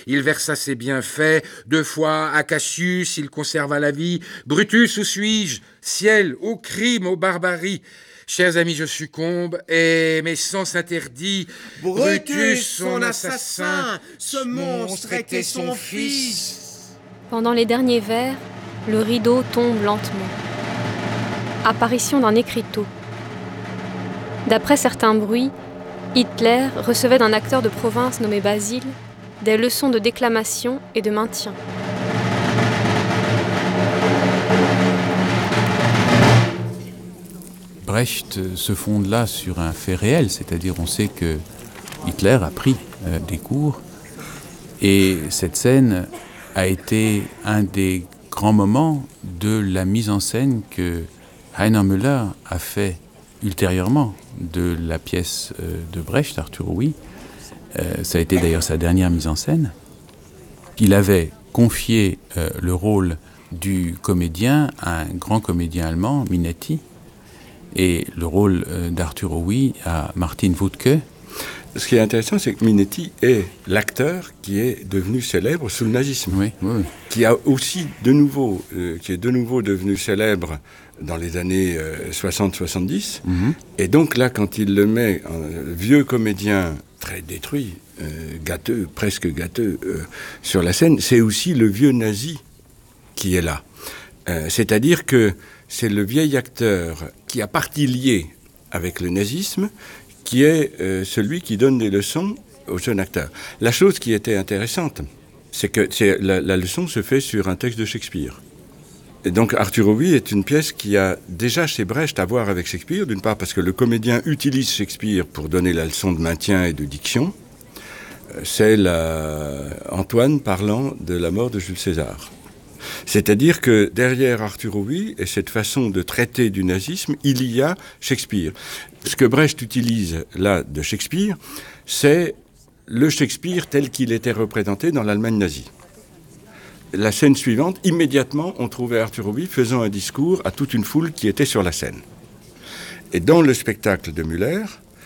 il versa ses bienfaits. 2 fois à Cassius, il conserva la vie. Brutus, où suis-je? Ciel, au crime, aux barbaries. Chers amis, je succombe, et mes sens interdits. Brutus, son assassin, ce monstre était son fils. Pendant les derniers vers, le rideau tombe lentement. Apparition d'un écriteau. D'après certains bruits, Hitler recevait d'un acteur de province nommé Basile des leçons de déclamation et de maintien. Brecht se fonde là sur un fait réel, c'est-à-dire on sait que Hitler a pris des cours et cette scène a été un des grands moments de la mise en scène que Heiner Müller a fait ultérieurement de la pièce de Brecht, Arthur Rouy. Ça a été d'ailleurs sa dernière mise en scène. Il avait confié le rôle du comédien à un grand comédien allemand, Minetti, et le rôle d'Arthur Rouy à Martin Wuttke. Ce qui est intéressant, c'est que Minetti est l'acteur qui est devenu célèbre sous le nazisme, oui. qui a aussi de nouveau, qui est de nouveau devenu célèbre dans les années 60-70. Et donc là, quand il le met, un vieux comédien très détruit, gâteux, presque gâteux, sur la scène, c'est aussi le vieux nazi qui est là. C'est-à-dire que c'est le vieil acteur qui a partie liée avec le nazisme, qui est celui qui donne des leçons aux jeunes acteurs. La chose qui était intéressante, c'est que la leçon se fait sur un texte de Shakespeare. Et donc Arthur Rouy est une pièce qui a déjà chez Brecht à voir avec Shakespeare, d'une part parce que le comédien utilise Shakespeare pour donner la leçon de maintien et de diction. C'est Antoine parlant de la mort de Jules César. C'est-à-dire que derrière Arthur Rouy et cette façon de traiter du nazisme, il y a Shakespeare. Ce que Brecht utilise là de Shakespeare, c'est le Shakespeare tel qu'il était représenté dans l'Allemagne nazie. La scène suivante, immédiatement, on trouvait Arthur Rouy faisant un discours à toute une foule qui était sur la scène. Et dans le spectacle de Müller,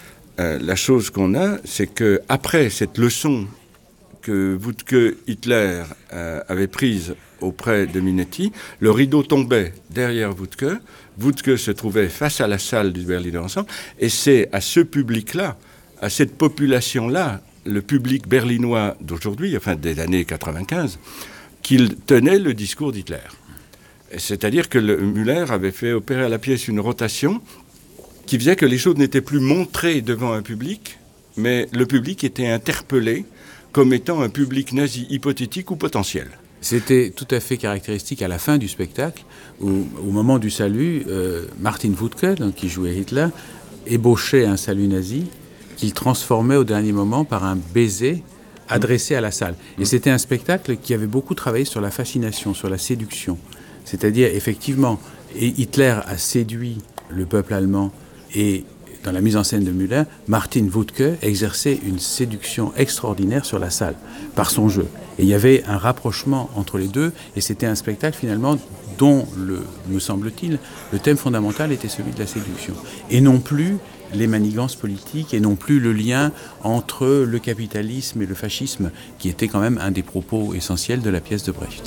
la chose qu'on a, c'est qu'après cette leçon que Wuttke Hitler avait prise auprès de Minetti, le rideau tombait derrière Wuttke. Wuttke se trouvait face à la salle du Berliner Ensemble, et c'est à ce public-là, à cette population-là, le public berlinois d'aujourd'hui, enfin des années 95, qu'il tenait le discours d'Hitler. C'est-à-dire que Müller avait fait opérer à la pièce une rotation qui faisait que les choses n'étaient plus montrées devant un public, mais le public était interpellé comme étant un public nazi hypothétique ou potentiel. C'était tout à fait caractéristique à la fin du spectacle, où, au moment du salut, Martin Wuttke, donc, qui jouait Hitler, ébauchait un salut nazi qu'il transformait au dernier moment par un baiser adressé à la salle. Et c'était un spectacle qui avait beaucoup travaillé sur la fascination, sur la séduction. C'est-à-dire, effectivement, Hitler a séduit le peuple allemand et dans la mise en scène de Müller, Martin Wuttke exerçait une séduction extraordinaire sur la salle, par son jeu. Et il y avait un rapprochement entre les deux, et c'était un spectacle finalement dont, me semble-t-il, le thème fondamental était celui de la séduction. Et non plus les manigances politiques, et non plus le lien entre le capitalisme et le fascisme, qui était quand même un des propos essentiels de la pièce de Brecht.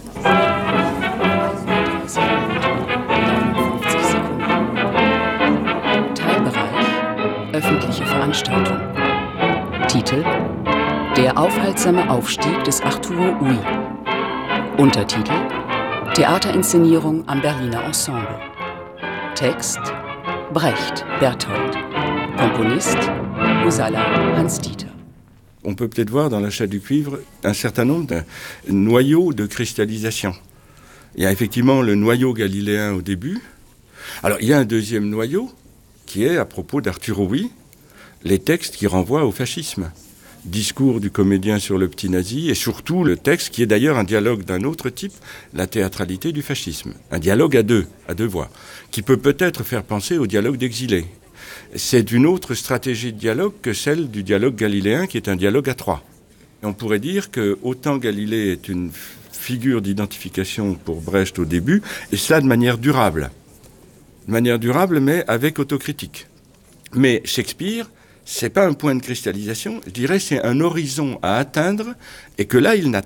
Öffentliche Veranstaltung. Titel: Der aufhaltsame Aufstieg des Arturo Ui. Untertitel: Theaterinszenierung am Berliner Ensemble. Text: Brecht, Berthold. Componiste: Husala, Hans-Dieter. On peut peut-être voir dans l'achat du cuivre un certain nombre de noyaux de cristallisation. Il y a effectivement le noyau galiléen au début. Alors il y a un deuxième noyau qui est à propos d'Arthur Rouy, les textes qui renvoient au fascisme. Discours du comédien sur le petit nazi, et surtout le texte qui est d'ailleurs un dialogue d'un autre type, la théâtralité du fascisme. Un dialogue à deux voix, qui peut peut-être faire penser au dialogue d'exilés. C'est une autre stratégie de dialogue que celle du dialogue galiléen, qui est un dialogue à trois. Et on pourrait dire que autant Galilée est une figure d'identification pour Brecht au début, et cela de manière durable. De manière durable, mais avec autocritique. Mais Shakespeare, c'est pas un point de cristallisation, je dirais c'est un horizon à atteindre, et que là, il n'a